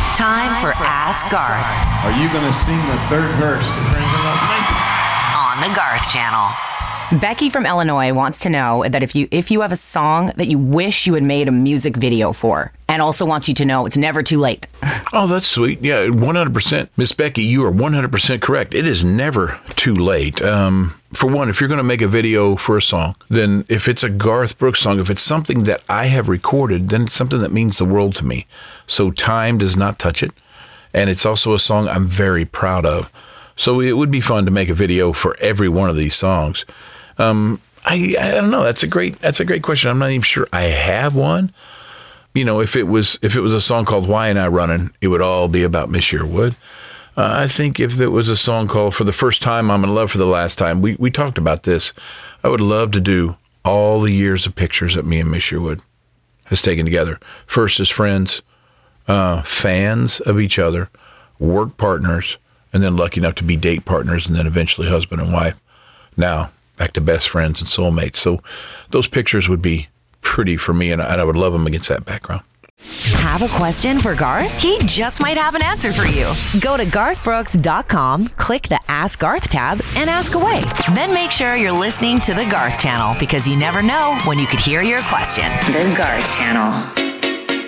Time for Ask Garth Are you going to sing the third verse to Friends in Low Places? on the Garth Channel. Becky from Illinois wants to know that if you have a song that you wish you had made a music video for, and also wants you to know it's never too late. Oh, that's sweet. Yeah, 100%. Miss Becky, you are 100% correct. It is never too late. For one, if you're going to make a video for a song, then if it's a Garth Brooks song, if it's something that I have recorded, then it's something that means the world to me. So time does not touch it. And it's also a song I'm very proud of. So it would be fun to make a video for every one of these songs. I don't know. That's a great question. I'm not even sure I have one. You know, if it was a song called Why Ain't I Running, it would all be about Miss Yearwood. I think if there was a song called For the First Time, I'm in Love for the Last Time, we talked about this. I would love to do all the years of pictures that me and Miss Yearwood has taken together. First as friends, fans of each other, work partners, and then lucky enough to be date partners, and then eventually husband and wife. Now, back to best friends and soulmates. So those pictures would be pretty for me, and I would love them against that background. Have a question for Garth? He just might have an answer for you. Go to garthbrooks.com, click the Ask Garth tab, and ask away. Then make sure you're listening to the Garth Channel, because you never know when you could hear your question. The Garth Channel.